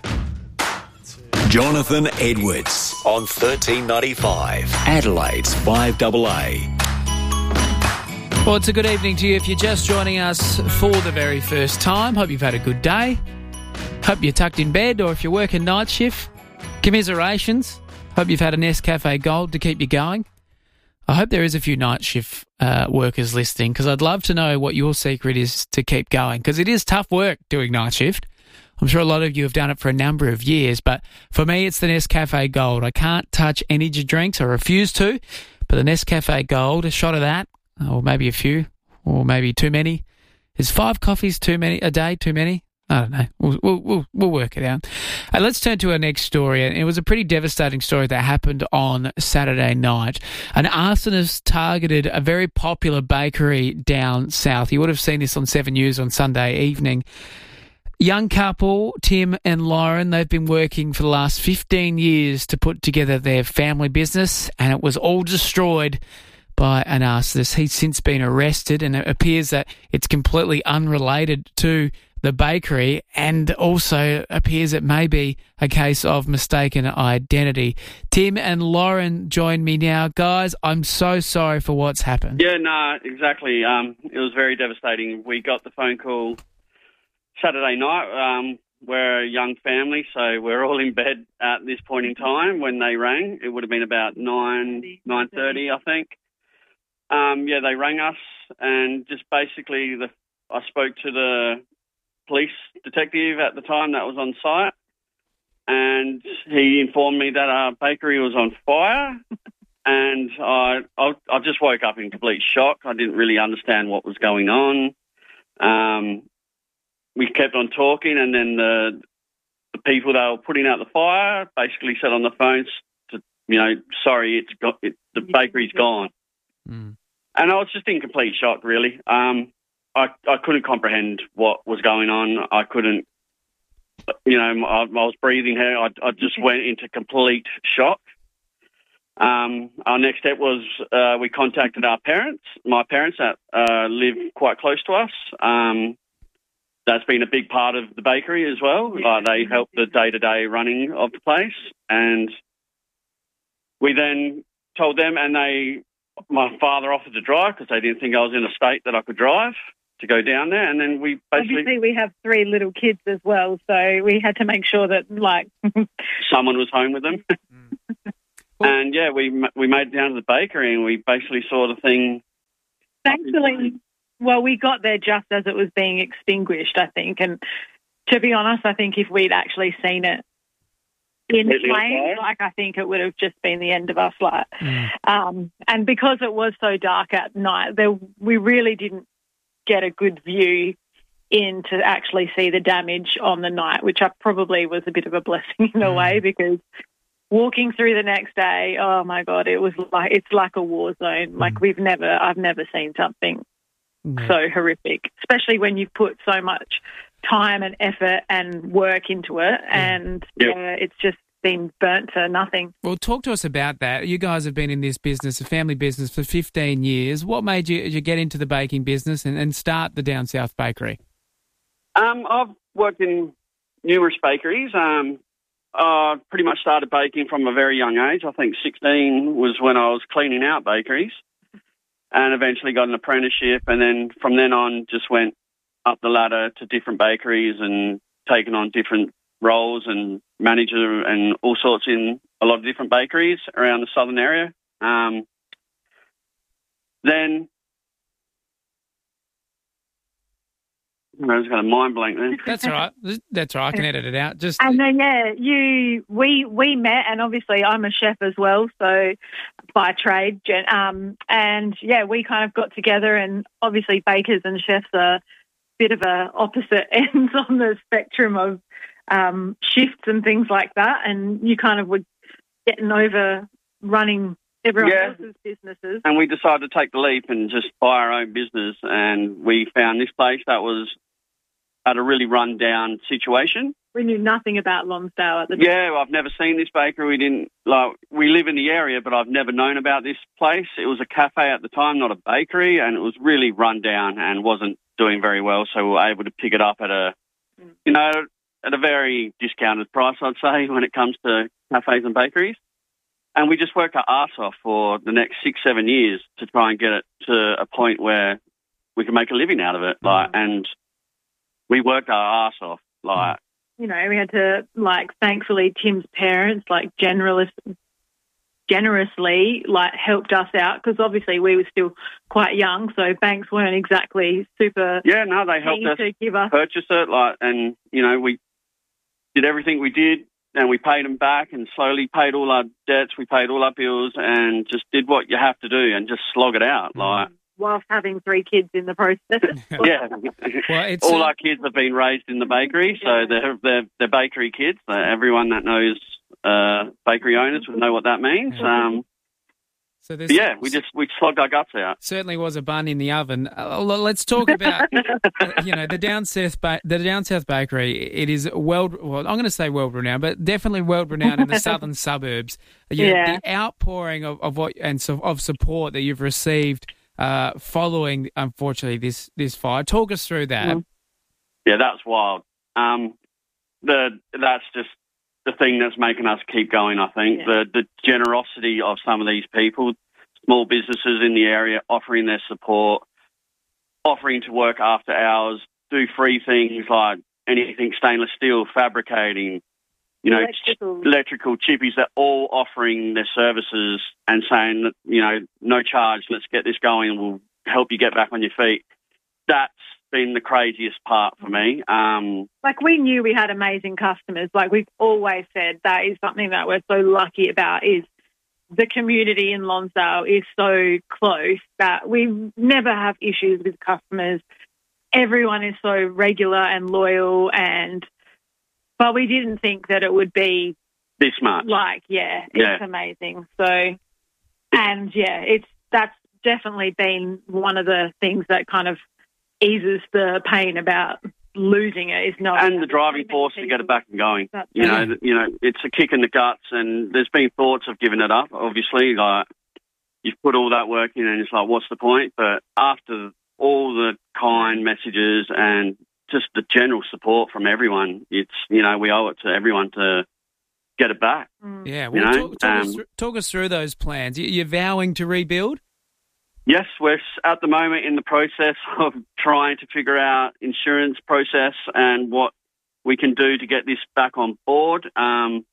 Speaker 4: Jonathan Edwards on thirteen ninety-five, Adelaide's five A A.
Speaker 7: Well, it's a good evening to you if you're just joining us for the very first time. Hope you've had a good day. Hope you're tucked in bed, or if you're working night shift, commiserations. Hope you've had a Nescafe Gold to keep you going. I hope there is a few night shift uh, workers listening, because I'd love to know what your secret is to keep going, because it is tough work doing night shift. I'm sure a lot of you have done it for a number of years, but for me, it's the Nescafe Gold. I can't touch energy drinks. I refuse to, but the Nescafe Gold, a shot of that, or maybe a few, or maybe too many. Is five coffees too many a day too many? I don't know. We'll, we'll, we'll, we'll work it out. Uh, let's turn to our next story. And it was a pretty devastating story that happened on Saturday night. An arsonist targeted a very popular bakery down south. You would have seen this on Seven News on Sunday evening. Young couple, Tim and Lauren, they've been working for the last fifteen years to put together their family business, and it was all destroyed by an arsonist. He's since been arrested, and it appears that it's completely unrelated to the bakery, and also appears it may be a case of mistaken identity. Tim and Lauren join me now. Guys, I'm so sorry for what's happened.
Speaker 3: Yeah, no, nah, exactly. Um, it was very devastating. We got the phone call Saturday night. Um, we're a young family, so we're all in bed at this point in time when they rang. It would have been about nine, nine thirty, I think. Um, yeah, they rang us, and just basically the, I spoke to the police detective at the time that was on site, and he informed me that our bakery was on fire, and I, I, I just woke up in complete shock. I didn't really understand what was going on. Um, we kept on talking, and then the, the people that were putting out the fire basically said on the phones, to, you know, sorry, it's got, it, the bakery's gone. Mm. And I was just in complete shock, really. Um, I, I couldn't comprehend what was going on. I couldn't, you know, I, I was breathing here. I, I just went into complete shock. Um, our next step was uh, we contacted our parents, my parents that uh, live quite close to us. Um, that's been a big part of the bakery as well. Uh, they help the day-to-day running of the place. And we then told them, and they, my father offered to drive because they didn't think I was in a state that I could drive to go down there. And then we basically...
Speaker 6: Obviously, we have three little kids as well, so we had to make sure that, like...
Speaker 3: someone was home with them. And, yeah, we we made it down to the bakery and we basically saw the thing...
Speaker 6: Thankfully, well, we got there just as it was being extinguished, I think. And to be honest, I think if we'd actually seen it in flames, like, I think it would have just been the end of us. Like, mm. um, and because it was so dark at night, there we really didn't get a good view in to actually see the damage on the night, which I probably was a bit of a blessing in a mm. way, because walking through the next day, oh my God, it was like, it's like a war zone. Mm. Like we've never, I've never seen something mm. so horrific, especially when you've put so much time and effort and work into it, and
Speaker 3: Yep.
Speaker 6: yeah, it's just been burnt to nothing.
Speaker 7: Well, talk to us about that. You guys have been in this business, a family business, for fifteen years. What made you, you get into the baking business and, and start the Down South Bakery?
Speaker 3: Um, I've worked in numerous bakeries. Um, I pretty much started baking from a very young age. I think sixteen was when I was cleaning out bakeries, and eventually got an apprenticeship, and then from then on just went up the ladder to different bakeries and taken on different roles and manager and all sorts in a lot of different bakeries around the southern area. Um, then I was got a mind blank then.
Speaker 7: That's all right. That's all right. I can edit it out. Just
Speaker 6: And then yeah, you we we met, and obviously I'm a chef as well, so by trade, gen- um, and yeah, we kind of got together, and obviously bakers and chefs are a bit of a opposite ends on the spectrum of um, shifts and things like that, and you kind of were getting over running everyone
Speaker 3: Yeah.
Speaker 6: else's businesses.
Speaker 3: And we decided to take the leap and just buy our own business, and we found this place that was at a really run-down situation.
Speaker 6: We knew nothing about Lonsdale at the time.
Speaker 3: Yeah, I've never seen this bakery. We didn't like. We live in the area, but I've never known about this place. It was a cafe at the time, not a bakery, and it was really run down and wasn't doing very well. So we were able to pick it up at a, you know, at a very discounted price, I'd say, when it comes to cafes and bakeries. And we just worked our arse off for the next six, seven years to try and get it to a point where we could make a living out of it. Like, and we worked our arse off, like.
Speaker 6: You know, we had to, like, thankfully, Tim's parents, like, generous, generously, like, helped us out, because obviously we were still quite young, so banks weren't exactly super.
Speaker 3: Yeah, no, they helped
Speaker 6: keen
Speaker 3: us
Speaker 6: to give us.
Speaker 3: purchase it, like, and you know, we did everything we did, and we paid them back, and slowly paid all our debts, we paid all our bills, and just did what you have to do, and just slog it out, like.
Speaker 6: Whilst having three kids in the process.
Speaker 3: Yeah,
Speaker 7: well, it's,
Speaker 3: all
Speaker 7: uh,
Speaker 3: our kids have been raised in the bakery, so they're they're, they're bakery kids. Uh, everyone that knows uh, bakery owners would know what that means. Um,
Speaker 7: So
Speaker 3: but yeah, we just we slogged our guts out.
Speaker 7: certainly was a bun in the oven. Uh, l- let's talk about uh, you know the Down South ba- the Down South Bakery. It is world. Well, I'm going to say world renowned, but definitely world renowned in the southern suburbs. You know,
Speaker 6: Yeah.
Speaker 7: the outpouring of, of what and so, of support that you've received uh, following, unfortunately, this this fire. Talk us through that.
Speaker 3: Yeah, that's wild. Um, the that's just the thing that's making us keep going. I think the the generosity of some of these people, small businesses in the area, offering their support, offering to work after hours, do free things like anything stainless steel, fabricating, you know,
Speaker 6: Electrical.
Speaker 3: ch- electrical chippies. They're all offering their services and saying that, you know, no charge. Let's get this going, and we'll help you get back on your feet. That's been the craziest part for me. Um,
Speaker 6: Like, we knew we had amazing customers. Like, we've always said that is something that we're so lucky about, is the community in Lonsdale is so close that we never have issues with customers. Everyone is so regular and loyal, and but we didn't think that it would be
Speaker 3: this much.
Speaker 6: like, yeah, it's
Speaker 3: Yeah.
Speaker 6: amazing. So, and yeah, it's that's definitely been one of the things that kind of eases the pain about losing it, is knowing
Speaker 3: and the
Speaker 6: that
Speaker 3: driving force to get it back and going.
Speaker 6: That's
Speaker 3: You know,
Speaker 6: right.
Speaker 3: th- you know, it's a kick in the guts, and there's been thoughts of giving it up. Obviously, like you've put all that work in, and it's like, what's the point? But after all the kind messages and just the general support from everyone, it's, you know, we owe it to everyone to get it back.
Speaker 7: Yeah,
Speaker 3: You
Speaker 7: well,
Speaker 3: know,
Speaker 7: talk, talk, us
Speaker 3: um,
Speaker 7: through, talk us through those plans. You- You're vowing to rebuild?
Speaker 3: Yes, we're s- at the moment in the process of trying to figure out insurance process and what we can do to get this back on board. Um,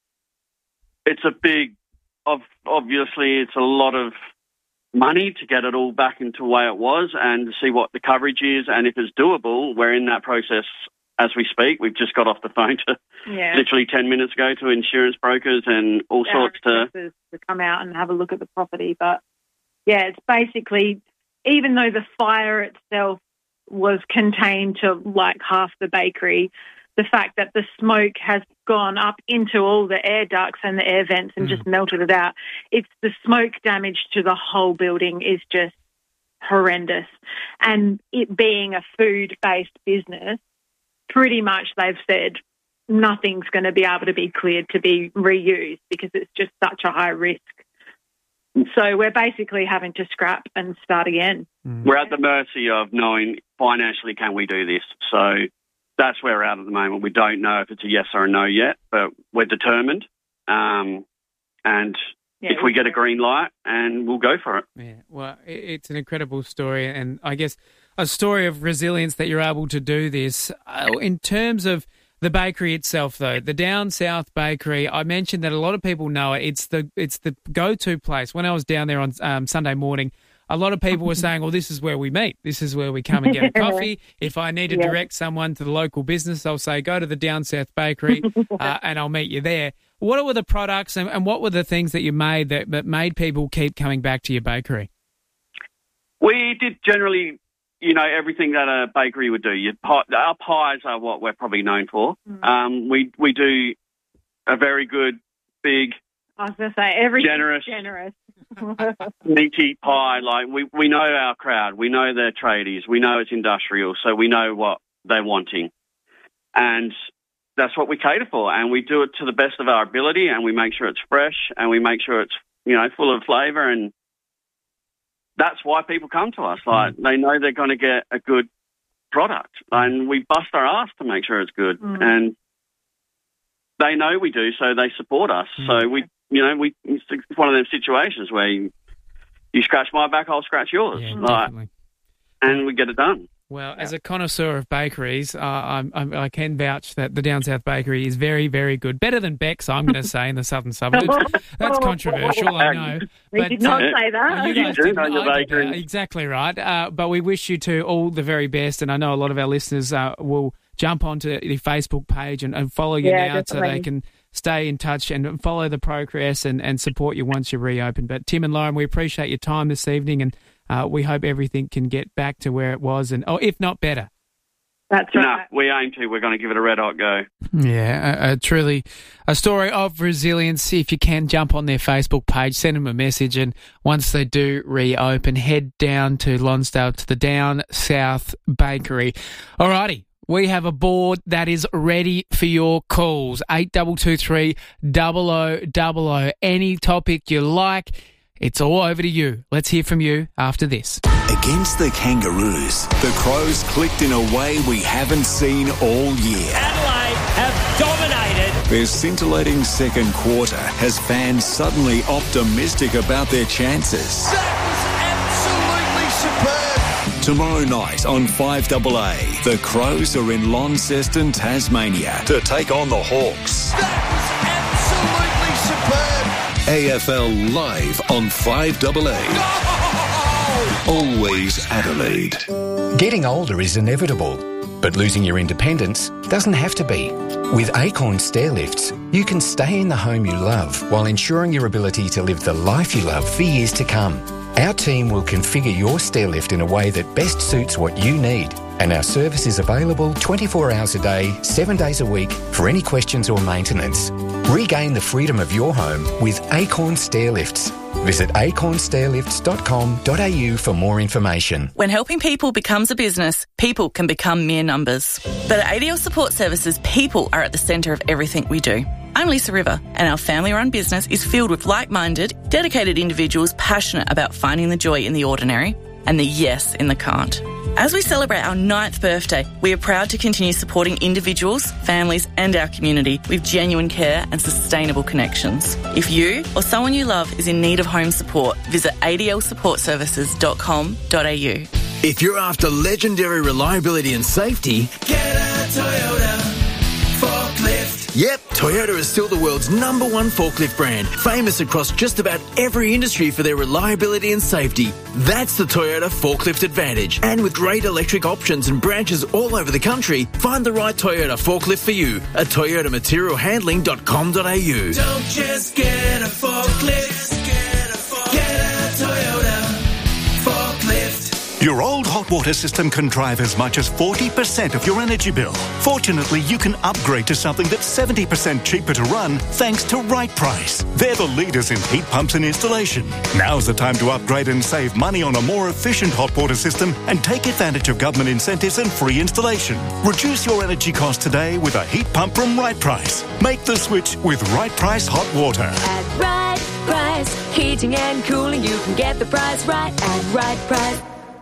Speaker 3: it's a big, of obviously, it's a lot of money to get it all back into the way it was, and to see what the coverage is, and if it's doable. We're in that process as we speak. We've just got off the phone to
Speaker 6: Yeah.
Speaker 3: literally ten minutes ago to insurance brokers and all
Speaker 6: our
Speaker 3: sorts to.
Speaker 6: assessors to come out and have a look at the property. But yeah, it's basically, even though the fire itself was contained to like half the bakery, the fact that the smoke has gone up into all the air ducts and the air vents and just melted it out, it's the smoke damage to the whole building is just horrendous. And it being a food-based business, pretty much they've said nothing's going to be able to be cleared to be reused because it's just such a high risk. So we're basically having to scrap and start again.
Speaker 3: We're at the mercy of knowing financially can we do this. So that's where we're at at the moment. We don't know if it's a yes or a no yet, but we're determined. Um, and yeah, if we get a green light, and we'll go for it.
Speaker 7: Yeah, well, it's an incredible story, and I guess a story of resilience that you're able to do this. Uh, in terms of the bakery itself, though, the Down South Bakery, I mentioned that a lot of people know it. It's the it's the go-to place. When I was down there on um, Sunday morning, a lot of people were saying, well, this is where we meet. This is where we come and get a coffee. If I need to
Speaker 6: Yeah.
Speaker 7: direct someone to the local business, I'll say, go to the Down South Bakery uh, and I'll meet you there. What were the products and, and what were the things that you made that, that made people keep coming back to your bakery?
Speaker 3: We did generally, you know, everything that a bakery would do. You, our pies are what we're probably known for.
Speaker 6: Mm.
Speaker 3: Um, we we do a very good, big,
Speaker 6: I was going to say, everything's
Speaker 3: Generous.
Speaker 6: generous.
Speaker 3: meaty pie. Like we, we know our crowd. We know their tradies. We know it's industrial, so we know what they're wanting. And that's what we cater for. And we do it to the best of our ability, and we make sure it's fresh, and we make sure it's, you know, full of flavour. And that's why people come to us. Like, they know they're going to get a good product. And we bust our ass to make sure it's good.
Speaker 6: Mm.
Speaker 3: And they know we do, so they support us.
Speaker 7: Mm.
Speaker 3: So we, you know, we it's one of those situations where you, you scratch my back, I'll scratch yours.
Speaker 7: Yeah,
Speaker 3: like,
Speaker 7: definitely.
Speaker 3: and we get it done.
Speaker 7: Well, as a connoisseur of bakeries, uh, I'm, I'm, I can vouch that the Down South Bakery is very, very good. Better than Beck's, I'm going to say, in the southern suburbs. That's controversial, I know.
Speaker 6: We
Speaker 7: But,
Speaker 6: did not
Speaker 7: uh,
Speaker 6: say that.
Speaker 7: You guys didn't.
Speaker 3: on your
Speaker 7: I did,
Speaker 3: bakery.
Speaker 7: uh, exactly right. Uh, but we wish you two all the very best, and I know a lot of our listeners uh, will jump onto the Facebook page and, and follow you
Speaker 6: Yeah,
Speaker 7: now so
Speaker 6: definitely.
Speaker 7: they can stay in touch and follow the progress and, and support you once you reopen. But Tim and Lauren, we appreciate your time this evening, and uh, we hope everything can get back to where it was, and oh, if not better.
Speaker 6: That's
Speaker 3: No,
Speaker 6: right.
Speaker 3: we aim to. We're going to give it a red hot go.
Speaker 7: Yeah, a, a truly a story of resilience. If you can, jump on their Facebook page, send them a message, and once they do reopen, head down to Lonsdale to the Down South Bakery. Alrighty, we have a board that is ready for your calls. eight two two three, double oh double oh. Any topic you like, it's all over to you. Let's hear from you after this.
Speaker 4: Against the Kangaroos, the Crows clicked in a way we haven't seen all year.
Speaker 8: Adelaide have dominated.
Speaker 4: Their scintillating second quarter has fans suddenly optimistic about their chances.
Speaker 8: That was absolutely superb.
Speaker 4: Tomorrow night on five A A, the Crows are in Launceston, Tasmania to take on the Hawks.
Speaker 8: That was absolutely superb.
Speaker 5: A F L live on five A A. Always Adelaide.
Speaker 10: Getting older is inevitable, but losing your independence doesn't have to be. With Acorn Stairlifts, you can stay in the home you love while ensuring your ability to live the life you love for years to come. Our team will configure your stairlift in a way that best suits what you need, and our service is available twenty-four hours a day, seven days a week for any questions or maintenance. Regain the freedom of your home with Acorn Stairlifts. Visit acorn stairlifts dot com dot a u for more information.
Speaker 23: When helping people becomes a business, people can become mere numbers. But at A D L Support Services, people are at the centre of everything we do. I'm Lisa River, and our family-run business is filled with like-minded, dedicated individuals passionate about finding the joy in the ordinary and the yes in the can't. As we celebrate our ninth birthday, we are proud to continue supporting individuals, families and our community with genuine care and sustainable connections. If you or someone you love is in need of home support, visit a d l support services dot com dot a u.
Speaker 20: If you're after legendary reliability and safety,
Speaker 8: Get a Toyota forklift.
Speaker 20: yep, Toyota is still the world's number one forklift brand, famous across just about every industry for their reliability and safety. That's the Toyota Forklift Advantage. And with great electric options and branches all over the country, find the right Toyota forklift for you at toyota material handling dot com dot a u.
Speaker 8: Don't just get a forklift. Get a, forklift. Get a Toyota forklift.
Speaker 5: Your old hot
Speaker 12: hot water system can drive as much as forty percent of your energy bill. Fortunately, you can upgrade to something that's seventy percent cheaper to run thanks to Right Price. They're the leaders in heat pumps and installation. Now's the time to upgrade and save money on a more efficient hot water system and take advantage of government incentives and free installation. Reduce your energy costs today with a heat pump from Right Price. Make the switch with Right Price Hot Water.
Speaker 13: At Right Price, heating and cooling, you can get the price right at Right Price.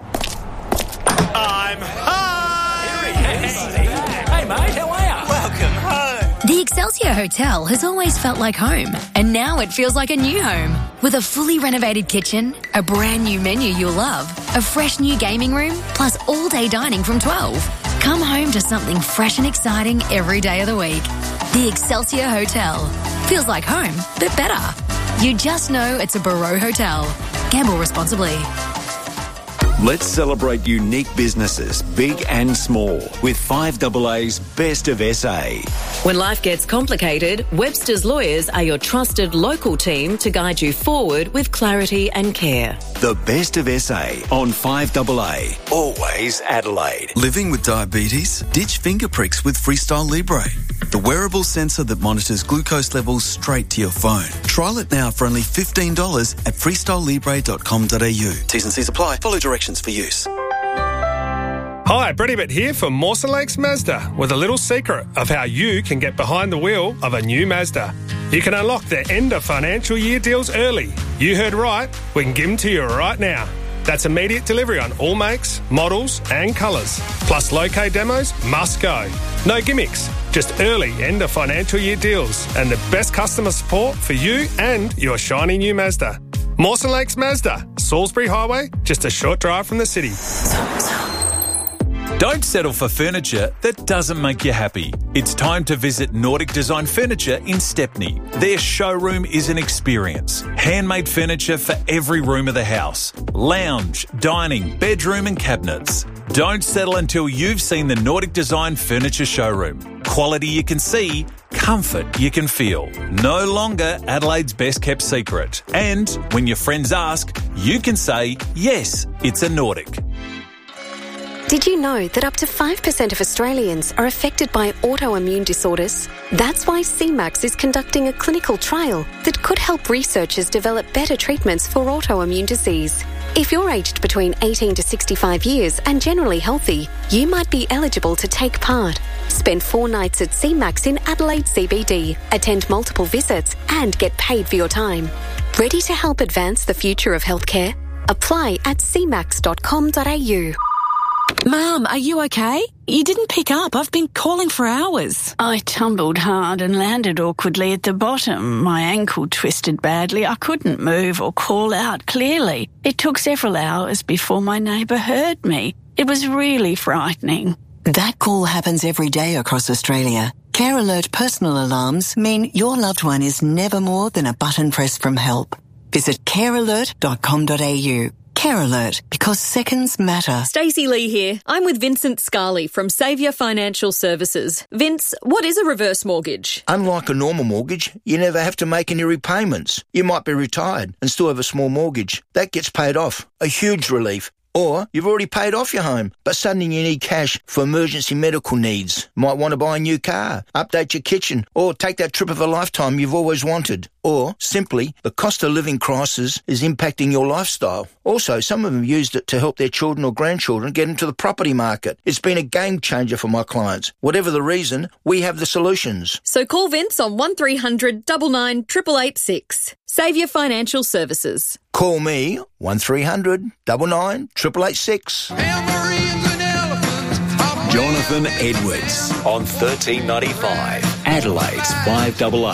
Speaker 14: I'm home!
Speaker 24: Hey, mate, how are you?
Speaker 14: Welcome home.
Speaker 25: The Excelsior Hotel has always felt like home, and now it feels like a new home. With a fully renovated kitchen, a brand new menu you'll love, a fresh new gaming room, plus all-day dining from twelve. Come home to something fresh and exciting every day of the week. The Excelsior Hotel. Feels like home, but better. You just know it's a Barreau Hotel. Gamble responsibly.
Speaker 4: Let's celebrate unique businesses, big and small, with five A A's Best of S A.
Speaker 22: When life gets complicated, Webster's Lawyers are your trusted local team to guide you forward with clarity and care.
Speaker 4: The Best of S A on five A A. Always Adelaide.
Speaker 26: Living with diabetes? Ditch finger pricks with Freestyle Libre, the wearable sensor that monitors glucose levels straight to your phone. Trial it now for only fifteen dollars at freestyle libre dot com dot a u. T's and C's apply. Follow directions for use.
Speaker 27: Hi, Brady Bitt here from Mawson Lakes Mazda with a little secret of how you can get behind the wheel of a new Mazda. You can unlock their end of financial year deals early. You heard right, we can give them to you right now. That's immediate delivery on all makes, models and colours. Plus low-K demos must go. No gimmicks, just early end of financial year deals and the best customer support for you and your shiny new Mazda. Mawson Lakes Mazda, Salisbury Highway, just a short drive from the city.
Speaker 28: Don't settle for furniture that doesn't make you happy. It's time to visit Nordic Design Furniture in Stepney. Their showroom is an experience. Handmade furniture for every room of the house. Lounge, dining, bedroom and cabinets. Don't settle until you've seen the Nordic Design Furniture showroom. Quality you can see, comfort you can feel. No longer Adelaide's best kept secret. And when your friends ask, you can say, yes, it's a Nordic.
Speaker 29: Did you know that up to five percent of Australians are affected by autoimmune disorders? That's why C MAX is conducting a clinical trial that could help researchers develop better treatments for autoimmune disease. If you're aged between eighteen to sixty-five years and generally healthy, you might be eligible to take part. Spend four nights at C MAX in Adelaide C B D, attend multiple visits and get paid for your time. Ready to help advance the future of healthcare? Apply at c max dot com dot a u.
Speaker 30: Mum, are you okay? You didn't pick up. I've been calling for hours.
Speaker 31: I tumbled hard and landed awkwardly at the bottom. My ankle twisted badly. I couldn't move or call out clearly. It took several hours before my neighbour heard me. It was really frightening.
Speaker 32: That call happens every day across Australia. Care Alert personal alarms mean your loved one is never more than a button press from help. Visit care alert dot com dot a u. Care Alert, because seconds matter.
Speaker 33: Stacey Lee here. I'm with Vincent Scarley from Saviour Financial Services. Vince, what is a reverse mortgage?
Speaker 34: Unlike a normal mortgage, you never have to make any repayments. You might be retired and still have a small mortgage. That gets paid off. A huge relief. Or you've already paid off your home, but suddenly you need cash for emergency medical needs. Might want to buy a new car, update your kitchen, or take that trip of a lifetime you've always wanted. Or, simply, the cost of living crisis is impacting your lifestyle. Also, some of them used it to help their children or grandchildren get into the property market. It's been a game changer for my clients. Whatever the reason, we have the solutions.
Speaker 33: So call Vince on one three hundred nine nine eight eight eight six. Saviour Financial Services.
Speaker 34: Call me, one three hundred nine nine eight eight eight six.
Speaker 4: Jonathan Edwards on thirteen ninety-five, Adelaide's five A A.